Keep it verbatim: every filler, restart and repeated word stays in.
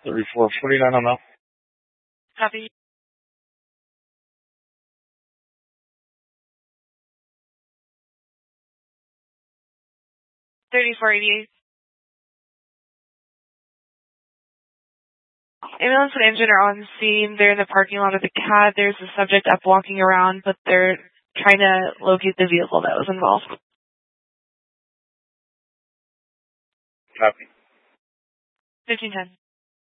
thirty-four forty-nine on that. Copy. thirty-four eighty-eight. Ambulance and engine are on scene. They're in the parking lot of the C A D. There's a subject up walking around, but they're trying to locate the vehicle that was involved. Copy. fifteen ten.